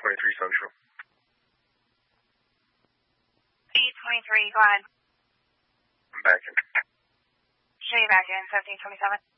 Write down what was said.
823 Social. 823, go ahead. I'm back in. Show you back in, 1727.